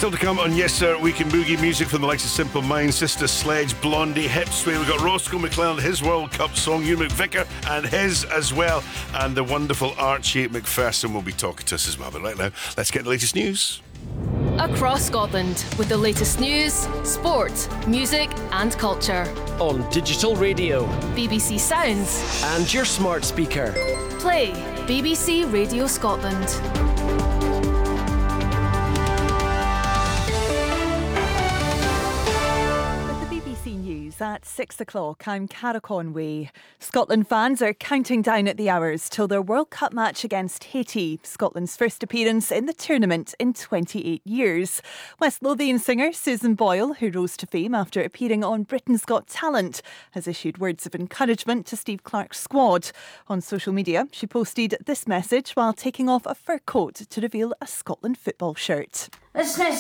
Still to come on Yes Sir Weekend Boogie, music from the likes of Simple Minds, Sister Sledge, Blondie, Hipsway. We've got Roscoe McClellan, his World Cup song, Ewan McVicker and his as well, and the wonderful Archie McPherson will be talking to us as well. But right now, let's get the latest news. Across Scotland with the latest news, sport, music and culture. On digital radio, BBC Sounds and your smart speaker. Play BBC Radio Scotland. News at 6 o'clock. I'm Cara Conway. Scotland fans are counting down at the hours till their World Cup match against Haiti, Scotland's first appearance in the tournament in 28 years. West Lothian singer Susan Boyle, who rose to fame after appearing on Britain's Got Talent, has issued words of encouragement to Steve Clarke's squad. On social media, she posted this message while taking off a fur coat to reveal a Scotland football shirt. Listeners,